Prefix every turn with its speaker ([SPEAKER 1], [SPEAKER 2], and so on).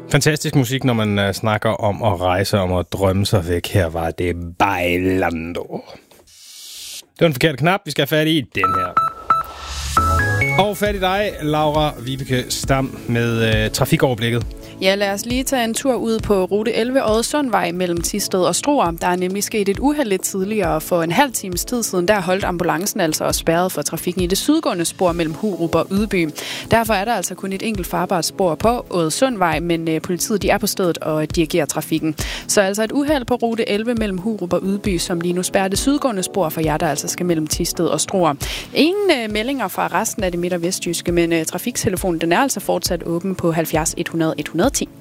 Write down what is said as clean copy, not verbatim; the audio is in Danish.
[SPEAKER 1] Fantastisk musik, når man snakker om at rejse, om at drømme sig væk. Her var det Bailando. Det var en forkert knap, vi skal have fat i den her. Og fat i dig, Laura Vibeke Stam, med trafikoverblikket.
[SPEAKER 2] Ja, lad os lige tage en tur ud på rute 11 Oddesundvej mellem Thisted og Struer. Der er nemlig sket et uheld lidt tidligere. For en halv times tid siden, der holdt ambulancen altså og spærret for trafikken i det sydgående spor mellem Hurup og Ydby. Derfor er der altså kun et enkelt farbart spor på Oddesundvej, men politiet de er på stedet og dirigerer trafikken. Så altså et uheld på rute 11 mellem Hurup og Ydby, som lige nu spærrer det sydgående spor for jer, der altså skal mellem Thisted og Struer. Ingen meldinger fra resten af det midt- og vestjyske, men trafiktelefonen den er altså fortsat åben på 70 100 110.